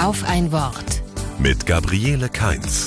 Auf ein Wort. Mit Gabriele Kainz.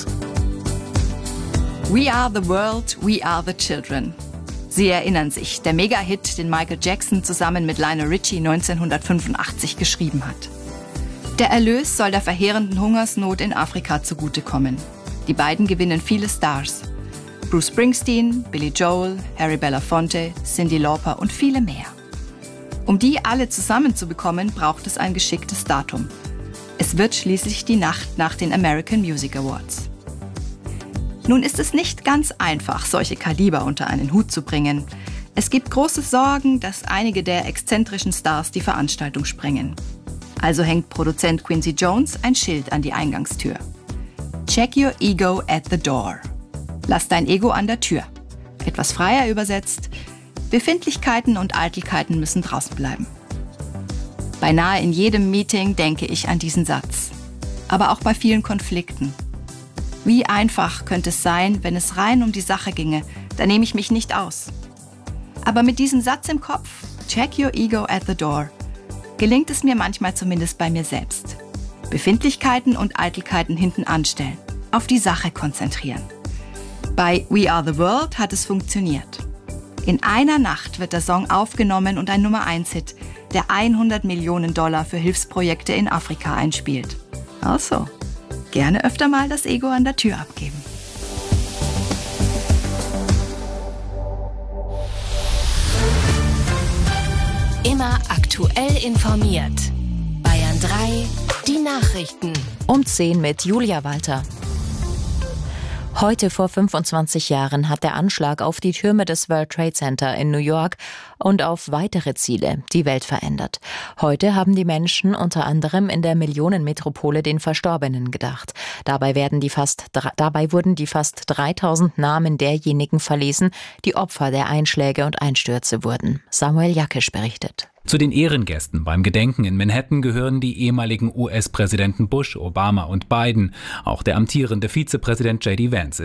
We are the world, we are the children. Sie erinnern sich, der Mega-Hit, den Michael Jackson zusammen mit Lionel Richie 1985 geschrieben hat. Der Erlös soll der verheerenden Hungersnot in Afrika zugutekommen. Die beiden gewinnen viele Stars. Bruce Springsteen, Billy Joel, Harry Belafonte, Cyndi Lauper und viele mehr. Um die alle zusammenzubekommen, braucht es ein geschicktes Datum. Es wird schließlich die Nacht nach den American Music Awards. Nun ist es nicht ganz einfach, solche Kaliber unter einen Hut zu bringen. Es gibt große Sorgen, dass einige der exzentrischen Stars die Veranstaltung sprengen. Also hängt Produzent Quincy Jones ein Schild an die Eingangstür. Check your ego at the door. Lass dein Ego an der Tür. Etwas freier übersetzt: Befindlichkeiten und Eitelkeiten müssen draußen bleiben. Beinahe in jedem Meeting denke ich an diesen Satz. Aber auch bei vielen Konflikten. Wie einfach könnte es sein, wenn es rein um die Sache ginge, da nehme ich mich nicht aus. Aber mit diesem Satz im Kopf, check your ego at the door, gelingt es mir manchmal zumindest bei mir selbst. Befindlichkeiten und Eitelkeiten hinten anstellen, auf die Sache konzentrieren. Bei We Are the World hat es funktioniert. In einer Nacht wird der Song aufgenommen und ein Nummer-1-Hit, der $100 Millionen für Hilfsprojekte in Afrika einspielt. Also, gerne öfter mal das Ego an der Tür abgeben. Immer aktuell informiert. Bayern 3, die Nachrichten. Um 10 mit Julia Walter. Heute vor 25 Jahren hat der Anschlag auf die Türme des World Trade Center in New York und auf weitere Ziele die Welt verändert. Heute haben die Menschen unter anderem in der Millionenmetropole den Verstorbenen gedacht. Dabei wurden die fast 3000 Namen derjenigen verlesen, die Opfer der Einschläge und Einstürze wurden. Samuel Jakisch berichtet. Zu den Ehrengästen beim Gedenken in Manhattan gehören die ehemaligen US-Präsidenten Bush, Obama und Biden. Auch der amtierende Vizepräsident J.D. Vance